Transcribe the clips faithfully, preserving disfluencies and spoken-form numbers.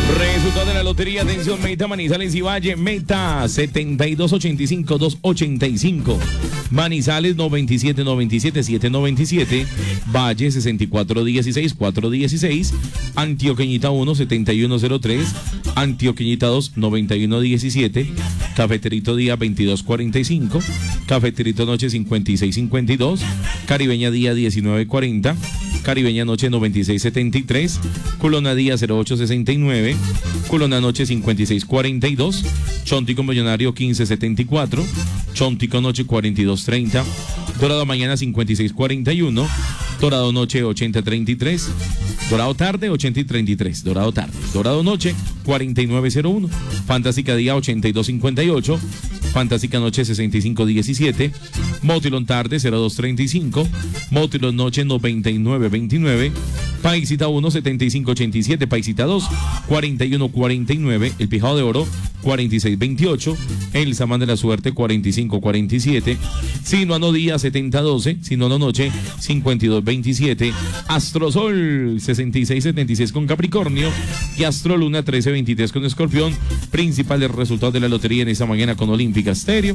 Resultado de la lotería, atención, Meta, Manizales y Valle. Meta setenta y dos ochenta y cinco, doscientos ochenta y cinco. Manizales noventa y siete noventa y siete, setecientos noventa y siete. Valle sesenta y cuatro dieciséis, cuatrocientos dieciséis. Antioqueñita uno, setenta y uno cero tres. Antioqueñita dos, noventa y uno diecisiete. Cafeterito Día veintidós cuarenta y cinco. Cafeterito Noche cincuenta y seis cincuenta y dos. Caribeña Día diecinueve cuarenta. Caribeña Noche noventa y seis setenta y tres. Culona Día cero ocho sesenta y nueve. Culona Noche cincuenta y seis cuarenta y dos. Chontico Millonario quince setenta y cuatro. Chontico Noche cuarenta y dos treinta. Dorado Mañana cincuenta y seis cuarenta y uno. Dorado Noche ochenta treinta y tres. Dorado Tarde ochenta y treinta y tres. Dorado Tarde. Dorado Noche cuarenta y nueve cero uno. Fantástica Día ochenta y dos cincuenta y ocho. Fantástica Noche sesenta y cinco diecisiete. Motilón Tarde cero dos treinta y cinco. Motilón Noche noventa y nueve veintinueve. Paisita uno setenta y cinco ochenta y siete. Paisita dos cuarenta y uno cuarenta y nueve. El Pijado de Oro cuarenta y seis veintiocho. El Samán de la Suerte cuarenta y cinco cuarenta y siete. Sinuano Día setenta doce. Sinuano Noche cincuenta y dos veintisiete. Astrosol sesenta y seis setenta y seis con Capricornio. Y Astroluna trece veintitrés con Escorpión. Principales resultados de la lotería en esta mañana con Olímpica Stereo.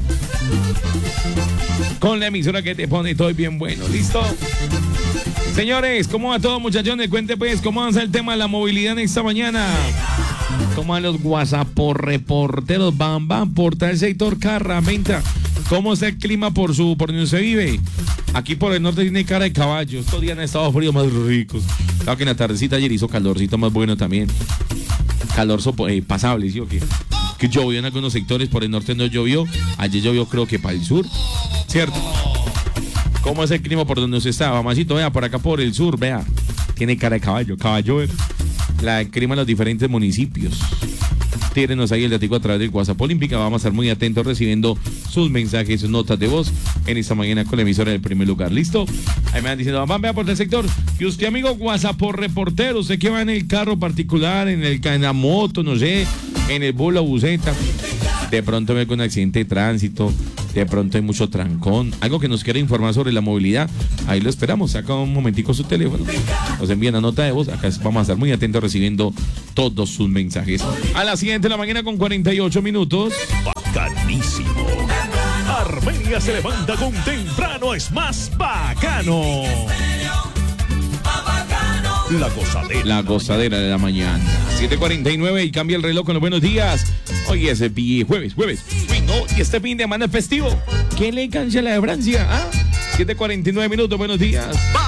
Con la emisora que te pone todo bien bueno. ¿Listo? Señores, ¿cómo va todo, muchachones? Cuente pues, ¿cómo avanza el tema de la movilidad en esta mañana? ¿Cómo van los WhatsApp reporteros? Van, van por tal sector Carramenta. ¿Cómo está el clima por su, por donde se vive? Aquí por el norte tiene cara de caballo. Estos días han estado fríos más ricos. Claro que en la tardecita ayer hizo calorcito más bueno también. Calor sopo, eh, pasable, ¿sí o qué? Que llovió en algunos sectores, por el norte no llovió. Ayer llovió creo que para el sur, ¿cierto? ¿Cómo es el clima por donde usted está? Mamacito, vea, por acá por el sur, vea. Tiene cara de caballo, caballo. ¿eh? La el clima en los diferentes municipios. Tírenos ahí el datico a través del WhatsApp Olímpica. Vamos a estar muy atentos recibiendo sus mensajes, sus notas de voz en esta mañana con la emisora del primer lugar. ¿Listo? Ahí me van diciendo, vamos, vea por el sector. Y usted, amigo WhatsApp reportero, usted que va en el carro particular, en, el, en la moto, no sé, en el bus, la buseta. De pronto ve con un accidente de tránsito. De pronto hay mucho trancón, algo que nos quiera informar sobre la movilidad, ahí lo esperamos, saca un momentico su teléfono, nos envían la nota de voz, acá vamos a estar muy atentos recibiendo todos sus mensajes. A las siete de la mañana con cuarenta y ocho minutos. Bacanísimo. Armenia se levanta con temprano, es más bacano. La gozadera. La gozadera de la mañana. siete cuarenta y nueve y cambia el reloj con los buenos días. Hoy es el jueves, jueves. Uy, no, y este fin de semana es festivo. ¿Qué le cancha la de Francia? ¿Ah? siete cuarenta y nueve minutos, buenos días.